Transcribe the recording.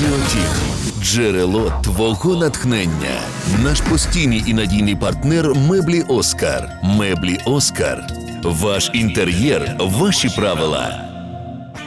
Радіотім – джерело твого натхнення. Наш постійний і надійний партнер – меблі «Оскар». Меблі «Оскар». Ваш інтер'єр – ваші правила.